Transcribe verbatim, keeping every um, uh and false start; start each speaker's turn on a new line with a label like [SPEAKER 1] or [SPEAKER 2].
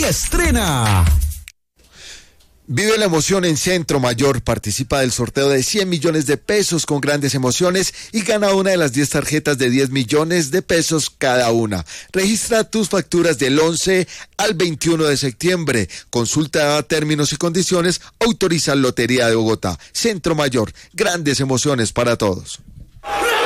[SPEAKER 1] estrena.
[SPEAKER 2] Vive la emoción en Centro Mayor, participa del sorteo de cien millones de pesos con grandes emociones y gana una de las diez tarjetas de diez millones de pesos cada una. Registra tus facturas del once al veintiuno de septiembre. Consulta términos y condiciones, autoriza Lotería de Bogotá. Centro Mayor, grandes emociones para todos.